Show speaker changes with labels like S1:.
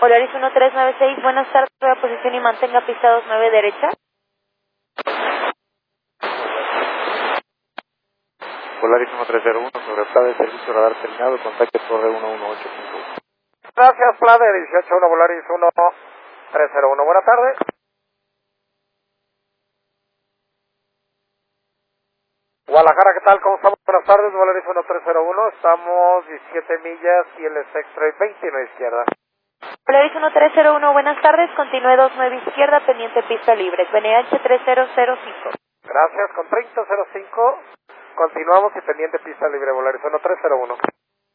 S1: Polaris 1396, buenas tardes, prueba posición y mantenga pista 29 derecha.
S2: Polaris 1301, sobre Plade, servicio radar terminado, contacto torre 11851.
S3: Gracias, Plade, 181 Polaris 1301, buenas tardes. Guadalajara, ¿qué tal? ¿Cómo estamos? Buenas tardes, Polaris 1301, estamos 17 millas y el X-Ray 29 izquierda.
S1: Polaris 1301, buenas tardes, continúe 29 izquierda, pendiente pista libre, PNH 3005.
S3: Gracias, con 3005, continuamos y pendiente pista libre, Polaris 1301.